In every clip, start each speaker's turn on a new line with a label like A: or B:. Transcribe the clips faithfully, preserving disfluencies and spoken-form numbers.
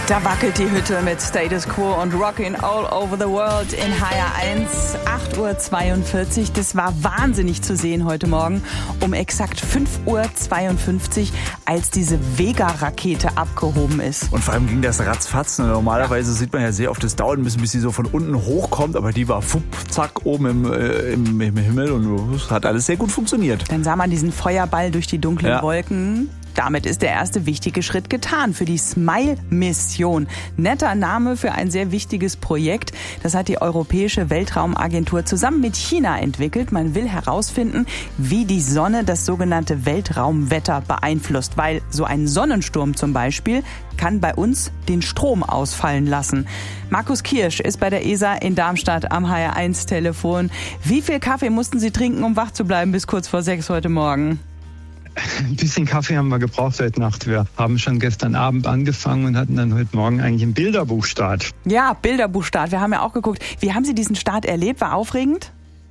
A: Da wackelt die Hütte mit Status Quo und Rockin' All Over the World in H R eins, acht Uhr zweiundvierzig. Das war wahnsinnig zu sehen heute Morgen um exakt fünf Uhr zweiundfünfzig, als diese Vega-Rakete abgehoben ist.
B: Und vor allem ging das ratzfatz. Normalerweise sieht man ja sehr oft, es dauert ein bisschen, bis sie so von unten hochkommt, aber die war fupp, zack, oben im, äh, im, im Himmel und es hat alles sehr gut funktioniert.
A: Dann sah man diesen Feuerball durch die dunklen
B: Ja.
A: Wolken. Damit ist der erste wichtige Schritt getan für die Smile-Mission. Netter Name für ein sehr wichtiges Projekt. Das hat die Europäische Weltraumagentur zusammen mit China entwickelt. Man will herausfinden, wie die Sonne das sogenannte Weltraumwetter beeinflusst. Weil so ein Sonnensturm zum Beispiel kann bei uns den Strom ausfallen lassen. Markus Kirsch ist bei der E S A in Darmstadt am H R eins Telefon. Wie viel Kaffee mussten Sie trinken, um wach zu bleiben bis kurz vor sechs heute Morgen?
C: Ein bisschen Kaffee haben wir gebraucht heute Nacht. Wir haben schon gestern Abend angefangen und hatten dann heute Morgen eigentlich einen Bilderbuchstart.
A: Ja, Bilderbuchstart. Wir haben ja auch geguckt. Wie haben Sie diesen Start erlebt? War aufregend?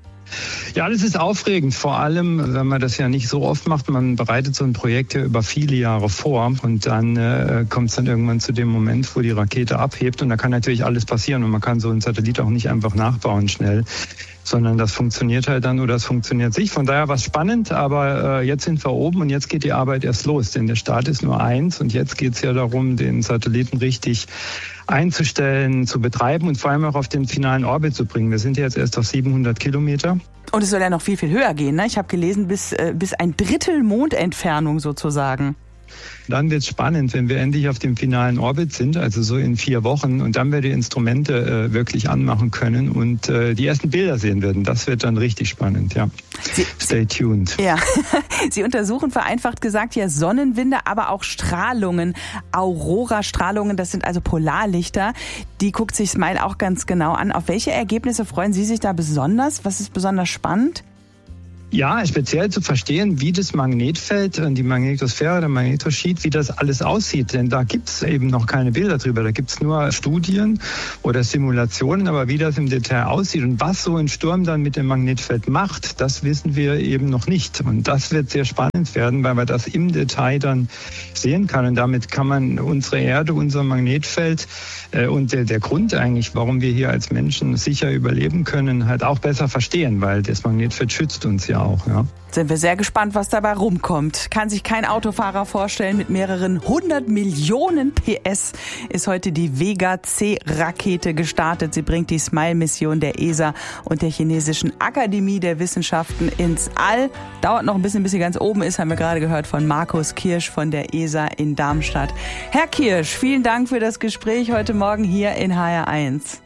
C: Ja, das ist aufregend. Vor allem, wenn man das ja nicht so oft macht. Man bereitet so ein Projekt ja über viele Jahre vor und dann äh, kommt es dann irgendwann zu dem Moment, wo die Rakete abhebt und da kann natürlich alles passieren und man kann so einen Satellit auch nicht einfach nachbauen schnell, sondern das funktioniert halt dann oder das funktioniert sich. Von daher war es spannend, aber äh, jetzt sind wir oben und jetzt geht die Arbeit erst los, denn der Start ist nur eins und jetzt geht es ja darum, den Satelliten richtig einzustellen, zu betreiben und vor allem auch auf den finalen Orbit zu bringen. Wir sind ja jetzt erst auf siebenhundert Kilometer.
A: Und es soll ja noch viel, viel höher gehen, ne? Ich habe gelesen, bis, äh, bis ein Drittel Mondentfernung sozusagen.
C: Dann wird es spannend, wenn wir endlich auf dem finalen Orbit sind, also so in vier Wochen, und dann wir die Instrumente äh, wirklich anmachen können und äh, die ersten Bilder sehen werden. Das wird dann richtig spannend, ja.
A: Sie,
C: Stay tuned.
A: Ja, Sie untersuchen vereinfacht gesagt ja Sonnenwinde, aber auch Strahlungen, Aurora-Strahlungen, das sind also Polarlichter. Die guckt sich Smile auch ganz genau an. Auf welche Ergebnisse freuen Sie sich da besonders? Was ist besonders spannend?
C: Ja, speziell zu verstehen, wie das Magnetfeld, die Magnetosphäre, der Magnetosheet, wie das alles aussieht. Denn da gibt's eben noch keine Bilder drüber. Da gibt's nur Studien oder Simulationen, aber wie das im Detail aussieht und was so ein Sturm dann mit dem Magnetfeld macht, das wissen wir eben noch nicht. Und das wird sehr spannend werden, weil man das im Detail dann sehen kann. Und damit kann man unsere Erde, unser Magnetfeld äh, und der, der Grund eigentlich, warum wir hier als Menschen sicher überleben können, halt auch besser verstehen, weil das Magnetfeld schützt uns ja auch, ja.
A: Sind wir sehr gespannt, was dabei rumkommt. Kann sich kein Autofahrer vorstellen. Mit mehreren hundert Millionen P S ist heute die Vega-C-Rakete gestartet. Sie bringt die Smile-Mission der E S A und der chinesischen Akademie der Wissenschaften ins All. Dauert noch ein bisschen, bis sie ganz oben ist, haben wir gerade gehört von Markus Kirsch von der E S A in Darmstadt. Herr Kirsch, vielen Dank für das Gespräch heute Morgen hier in H R eins.